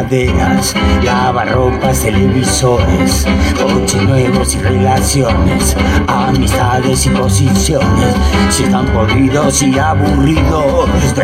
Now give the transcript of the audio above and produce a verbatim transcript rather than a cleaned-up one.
lavarropas, televisores, coches nuevos y relaciones, amistades y posiciones, si están podridos y aburridos.